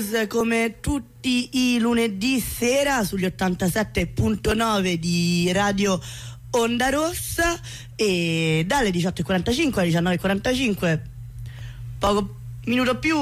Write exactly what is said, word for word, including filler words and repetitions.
Blues come tutti i lunedì sera sugli ottantasette virgola nove di Radio Onda Rossa, e dalle diciotto e quarantacinque alle diciannove e quarantacinque, poco minuto più